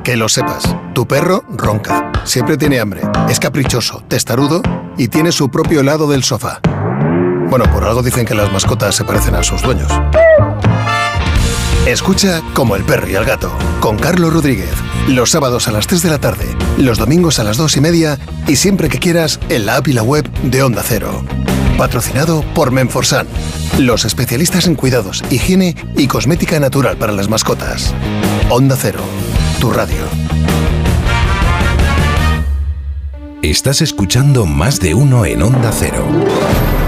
Que lo sepas, tu perro ronca, siempre tiene hambre, es caprichoso, testarudo y tiene su propio lado del sofá. Bueno, por algo dicen que las mascotas se parecen a sus dueños. Escucha Como el perro y el gato, con Carlos Rodríguez, los sábados a las 3 de la tarde, los domingos a las 2:30 y siempre que quieras en la app y la web de Onda Cero. Patrocinado por Menforsan, los especialistas en cuidados, higiene y cosmética natural para las mascotas. Onda Cero, tu radio. Estás escuchando Más de Uno en Onda Cero.